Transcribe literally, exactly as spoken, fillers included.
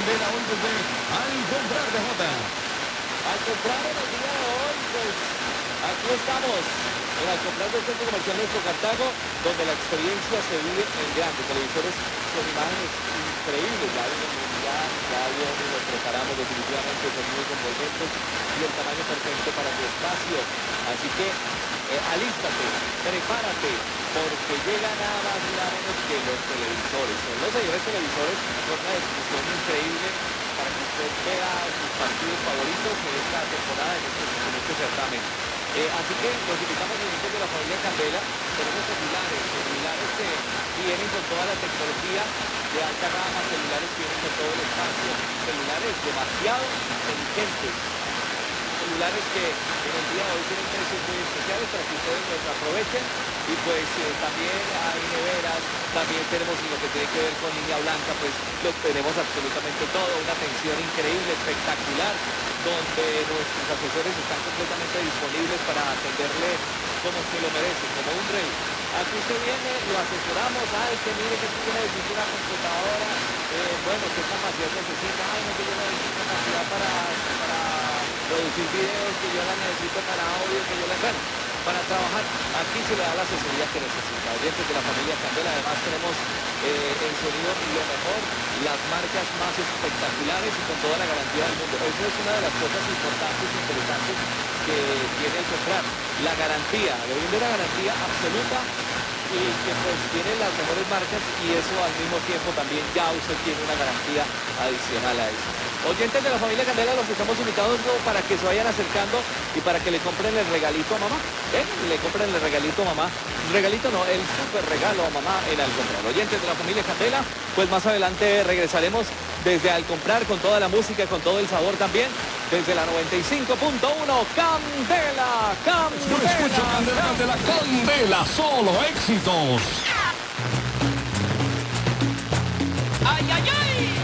Candela hoy desde Al Comprar de Jota. Al comprar en el día de hoy, pues aquí estamos en Al Comprar del Centro Comercial Nuestro Cartago, donde la experiencia se vive en grande. Televisores con imágenes increíbles, ya vimos mundial, ya vimos y nos preparamos definitivamente con muy envolventes y el tamaño perfecto para tu espacio. Así que eh, alístate, prepárate, porque llega nada más y nada menos que los televisores. Son los señores televisores con una distribución increíble para que usted vea sus partidos favoritos en esta temporada, en este, en este certamen. Eh, así que los invitamos a de la familia Candela. Tenemos celulares, celulares que vienen con toda la tecnología de alta gama, celulares que vienen con todo el espacio, celulares demasiado inteligentes, celulares que en el día de hoy tienen precios muy especiales para que ustedes los aprovechen. Y pues eh, también hay neveras, también tenemos lo que tiene que ver con línea blanca, pues lo tenemos absolutamente todo, una atención increíble, espectacular, donde nuestros asesores están completamente disponibles para atenderle como se lo merece, como un rey. Aquí usted viene, lo asesoramos, ay, que mire que usted necesita una computadora, eh, bueno, qué capacidad necesita, ay, no, que yo necesito capacidad para, para producir videos, que yo la necesito para audio, que yo la... Bueno, para trabajar, aquí se le da la asesoría que necesita. Oyentes de la familia Candela, además tenemos eh, en sonido lo mejor, las marcas más espectaculares y con toda la garantía del mundo. Eso es una de las cosas importantes e interesantes que tiene el comprar. La garantía, le brinda una garantía absoluta y que pues tiene las mejores marcas y eso al mismo tiempo también ya usted tiene una garantía adicional a eso. Oyentes de la familia Candela, los estamos invitados para que se vayan acercando y para que le compren el regalito a mamá. ¿Eh? Y le compren el regalito a mamá. Regalito no, el super regalo a mamá en Al Comprar. Oyentes de la familia Candela, pues más adelante regresaremos desde Al Comprar con toda la música, con todo el sabor también. Desde la noventa y cinco punto uno, Candela, Candela. Yo escucho Candela, Candela, Candela, solo éxitos. ¡Ay, ay, ay!